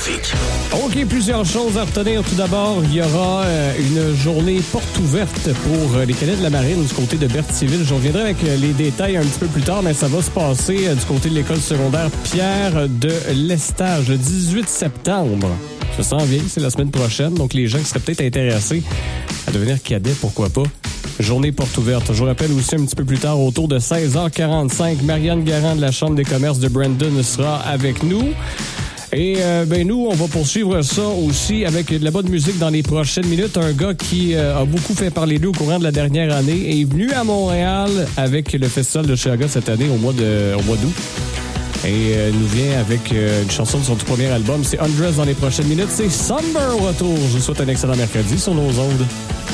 trafic. OK, plusieurs choses à retenir. Tout d'abord, il y aura une journée porte ouverte pour les cadets de la marine du côté de Berthierville. Je reviendrai avec les détails un petit peu plus tard, mais ça va se passer du côté de l'école secondaire Pierre de l'Estage le 18 septembre. Ça s'en vient, c'est la semaine prochaine. Donc, les gens qui seraient peut-être intéressés à devenir cadets, pourquoi pas. Journée porte ouverte. Je vous rappelle aussi un petit peu plus tard, autour de 16h45, Marianne Garand de la Chambre des commerces de Brandon sera avec nous. Et nous, on va poursuivre ça aussi avec de la bonne musique dans les prochaines minutes. Un gars qui a beaucoup fait parler de lui au courant de la dernière année est venu à Montréal avec le Festival de Chicago cette année au mois d'août. Et nous vient avec une chanson de son tout premier album. C'est Undress dans les prochaines minutes. C'est Summer au retour. Je vous souhaite un excellent mercredi sur nos ondes.